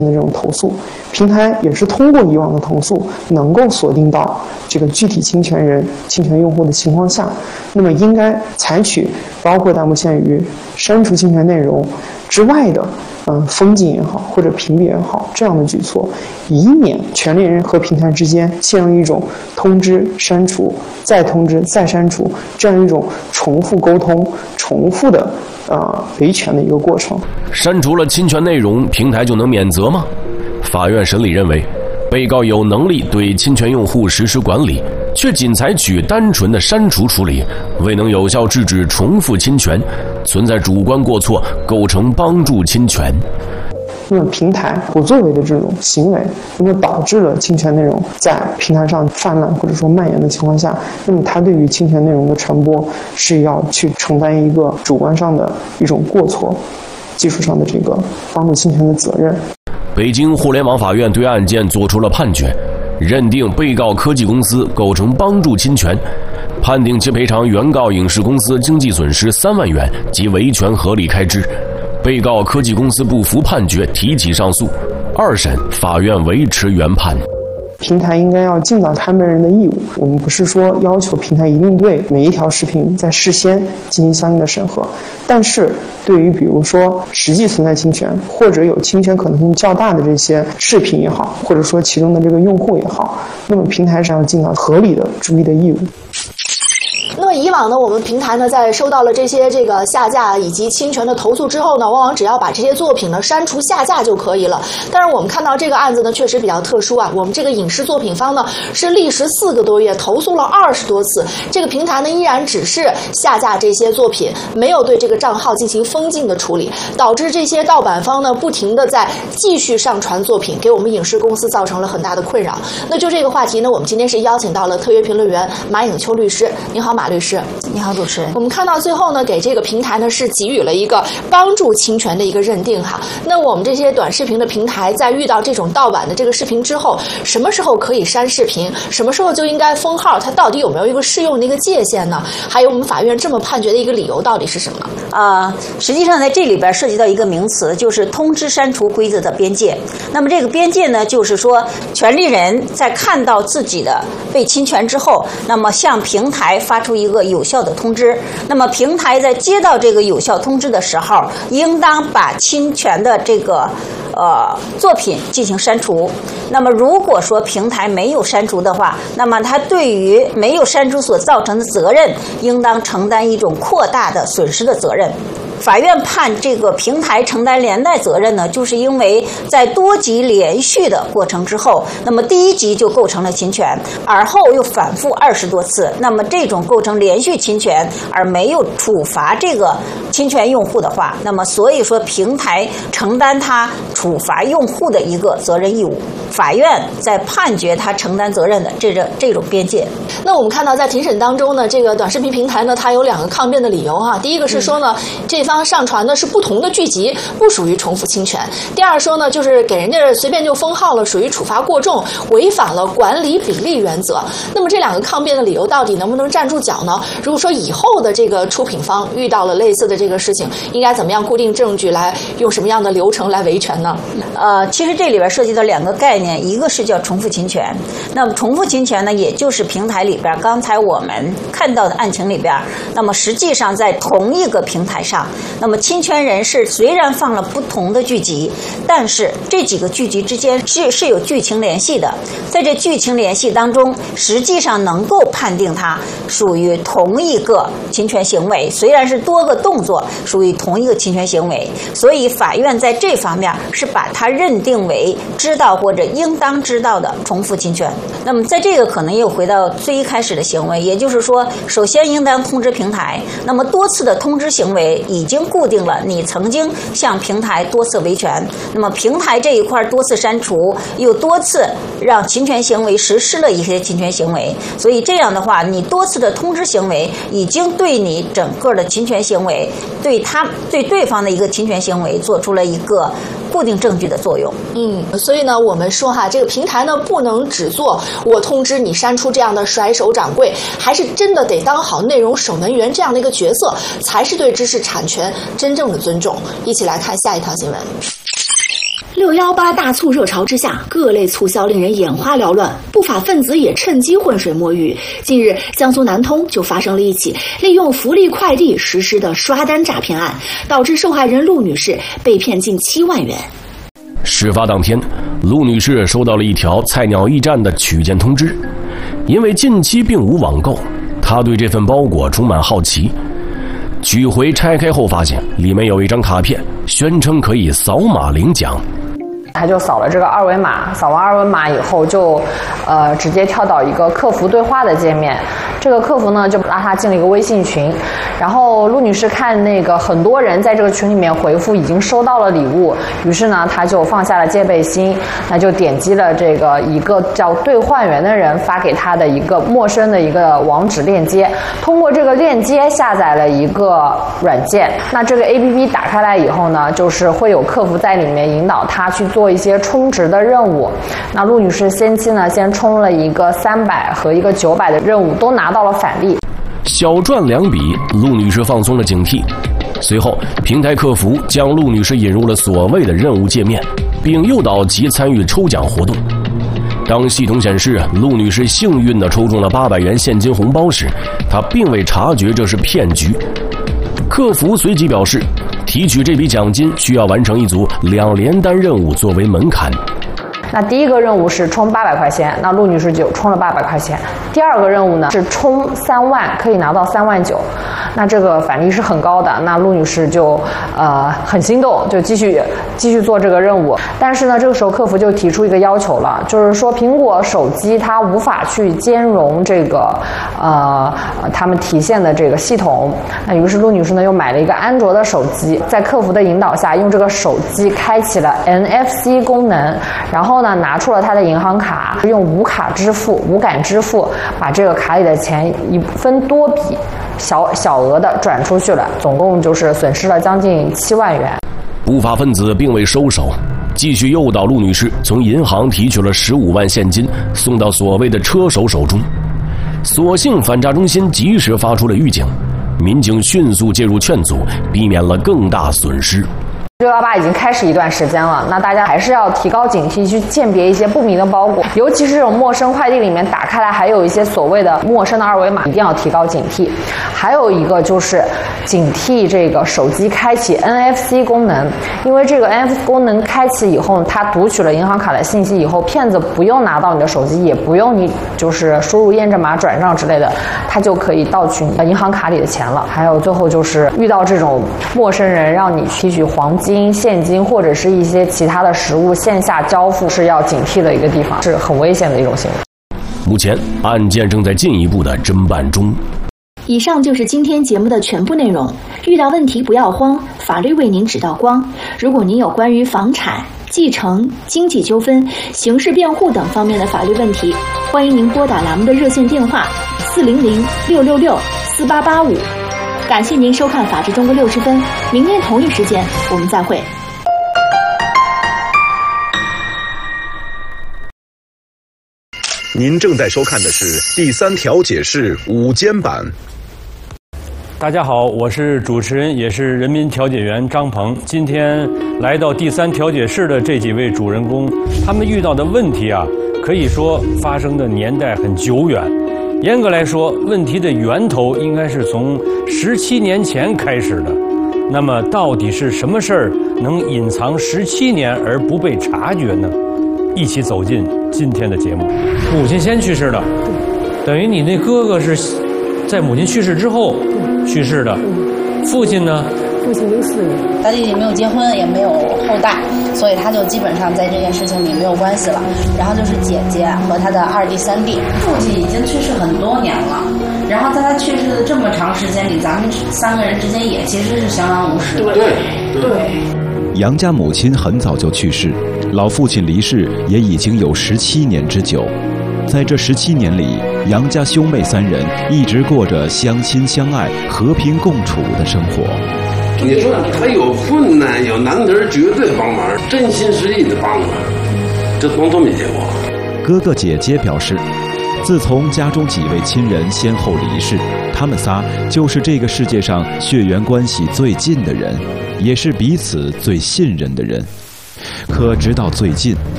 的这种投诉，平台也是通过以往的投诉，能够锁定到这个具体侵权人、侵权用户的情况下，那么应该采取包括弹幕限于删除侵权内容之外的封禁也好，或者屏蔽也好，这样的举措，以免权利人和平台之间陷入一种通知、删除、再通知、再删除这样一种重复沟通、重复的维权的一个过程。 删除了侵权内容，平台就能免责吗？法院审理认为，被告有能力对侵权用户实施管理，却仅采取单纯的删除处理，未能有效制止重复侵权，存在主观过错，构成帮助侵权。 那么平台不作为的这种行为，那么导致了侵权内容在平台上泛滥或者说蔓延的情况下，那么它对于侵权内容的传播是要去承担一个主观上的一种过错，技术上的这个帮助侵权的责任。 北京互联网法院对案件作出了判决，认定被告科技公司构成帮助侵权，判定其赔偿原告影视公司经济损失3万元及维权合理开支。被告科技公司不服判决，提起上诉。2审法院维持原判。 平台应该要尽到看门人的义务，我们不是说要求平台一定对每一条视频在事先进行相应的审核，但是对于比如说实际存在侵权或者有侵权可能性较大的这些视频也好，或者说其中的这个用户也好，那么平台是要尽到合理的注意的义务。 那么以往呢，我们平台呢在收到了这些下架以及侵权的投诉之后呢，往往只要把这些作品呢删除下架就可以了。但是我们看到这个案子呢确实比较特殊啊，我们这个影视作品方呢是历时4个多月，投诉了20多次，这个平台呢依然只是下架这些作品，没有对这个账号进行封禁的处理，导致这些盗版方呢不停的在继续上传作品，给我们影视公司造成了很大的困扰。那就这个话题呢，我们今天是邀请到了特约评论员马颖秋律师。您好，马律师。 你好，主持人。 我们看到最后呢，给这个平台呢是给予了一个帮助侵权的一个认定哈。那我们这些短视频的平台在遇到这种盗版的这个视频之后，什么时候可以删视频，什么时候就应该封号，它到底有没有一个适用的一个界限呢？还有我们法院这么判决的一个理由到底是什么？ 实际上在这里边涉及到一个名词，就是通知删除规则的边界。那么这个边界呢，就是说权利人在看到自己的被侵权之后，那么向平台发出一个有效的通知。那么平台在接到这个有效通知的时候，应当把侵权的这个作品进行删除。那么如果说平台没有删除的话，那么它对于没有删除所造成的责任，应当承担一种扩大的损失的责任。法院判这个平台承担连带责任呢，就是因为在多级连续的过程之后，那么第一级就构成了侵权，而后又反复20多次，那么这种构成连续侵权而没有处罚这个侵权用户的话，那么所以说平台承担他处罚用户的一个责任义务。法院在判决他承担责任的这种边界。 那我们看到在庭审当中呢，这个短视频平台呢，它有2个抗辩的理由哈。第一个是说呢，这方上传的是不同的剧集，不属于重复侵权。第二说呢，就是给人家随便就封号了，属于处罚过重，违反了管理比例原则。那么这2个抗辩的理由到底能不能站住脚呢？如果说以后的这个出品方遇到了类似的这个事情，应该怎么样固定证据，来用什么样的流程来维权呢？ 其实这里边涉及到2个概念，一个是叫重复侵权。那么重复侵权呢，也就是平台里边刚才我们看到的案情里边，那么实际上在同一个平台上，那么侵权人是虽然放了不同的剧集，但是这几个剧集之间是有剧情联系的。在这剧情联系当中，实际上能够判定它属于同一个侵权行为，虽然是多个动作，属于同一个侵权行为。所以法院在这方面是把它认定为知道或者应当知道的重复侵权。那么在这个可能又回到最一开始的行为，也就是说，首先应当通知平台，那么多次的通知行为已经固定了你曾经向平台多次维权，那么平台这一块多次删除，又多次让侵权行为实施了一些侵权行为，所以这样的话，你多次的通知行为已经对你整个的侵权行为，对对方的一个侵权行为做出了一个固定证据的作用。 所以呢，我们说哈，这个平台呢不能只做我通知你删除这样的甩手掌柜，还是真的得当好内容守门员这样的一个角色，才是对知识产权真正的尊重。一起来看下一条新闻。 618大促热潮之下，各类促销令人眼花缭乱，不法分子也趁机浑水摸鱼。近日，江苏南通就发生了一起利用福利快递实施的刷单诈骗案，导致受害人陆女士被骗近7万元。 事发当天，陆女士收到了一条菜鸟驿站的取件通知，因为近期并无网购，她对这份包裹充满好奇。取回拆开后，发现里面有一张卡片，宣称可以扫码领奖。 他就扫了这个二维码，扫完二维码以后就，直接跳到一个客服对话的界面。这个客服呢就拉他进了一个微信群，然后陆女士看那个很多人在这个群里面回复已经收到了礼物，于是呢她就放下了戒备心，那就点击了这个一个叫兑换员的人发给她的一个陌生的一个网址链接，通过这个链接下载了一个软件。那这个 APP 打开来以后呢，就是会有客服在里面引导她去做一些充值的任务。那陆女士先充了一个300和一个900的任务，都拿到了返利， 小赚2笔，陆女士放松了警惕。随后，平台客服将陆女士引入了所谓的任务界面，并诱导其参与抽奖活动。当系统显示陆女士幸运地抽中了800元现金红包时，她并未察觉这是骗局。客服随即表示，提取这笔奖金需要完成一组2连单任务作为门槛。 那第一个任务是充800块钱，那陆女士就充了800块钱。第二个任务呢是充3万，可以拿到3万9，那这个返利是很高的。那陆女士就很心动，就继续做这个任务。但是呢，这个时候客服就提出一个要求了，就是说苹果手机它无法去兼容这个他们提现的这个系统。那于是陆女士呢又买了一个安卓的手机，在客服的引导下，用这个手机开启了 NFC 功能，然后呢拿出了她的银行卡，用无感支付把这个卡里的钱一分多笔小额的转出去了，总共就是损失了将近7万元。 不法分子并未收手，继续诱导陆女士从银行提取了15万现金，送到所谓的车手手中。所幸反诈中心及时发出了预警，民警迅速介入劝阻，避免了更大损失。 618已经开始一段时间了，那大家还是要提高警惕，去鉴别一些不明的包裹，尤其是这种陌生快递里面打开来还有一些所谓的陌生的二维码，一定要提高警惕。还有一个就是警惕这个手机开启 NFC 功能，因为这个 NFC 功能开启以后，它读取了银行卡的信息以后，骗子不用拿到你的手机，也不用你就是输入验证码转账之类的，他就可以盗取你银行卡里的钱了。还有最后就是遇到这种陌生人让你提取黄金、现金或者是一些其他的实物线下交付，是要警惕的一个地方，是很危险的一种行为。 目前案件正在进一步的侦办中。 以上就是今天节目的全部内容。遇到问题不要慌，法律为您指道光。如果您有关于房产、继承、经济纠纷、刑事辩护等方面的法律问题，欢迎您拨打栏目的热线电话400-666-4885。感谢您收看《法治中国60分》，明天同一时间我们再会。 您正在收看的是第3调解室午间版。 大家好，我是主持人，也是人民调解员张鹏。今天来到第3调解室的这几位主人公，他们遇到的问题啊，可以说发生的年代很久远。严格来说，问题的源头应该是从17年前开始的。那么，到底是什么事儿能隐藏17年而不被察觉呢？一起走进今天的节目。母亲先去世的，等于你那哥哥是在母亲去世之后去世的。父亲呢？ 父亲04年， 他弟弟没有结婚，也没有后代，所以他就基本上在这件事情里没有关系了。然后就是姐姐和他的2弟、3弟。父亲已经去世很多年了，然后在他去世的这么长时间里，咱们3个人之间也其实是相安无事的。 对。 杨家母亲很早就去世，老父亲离世也已经有17年之久。在这17年里，杨家兄妹3人一直过着相亲相爱、和平共处的生活。 你说他有困难有难题，绝对帮忙，真心实意的帮忙，这从都没见过。 哥哥姐姐表示，自从家中几位亲人先后离世，他们仨就是这个世界上血缘关系最近的人，也是彼此最信任的人。 可直到最近，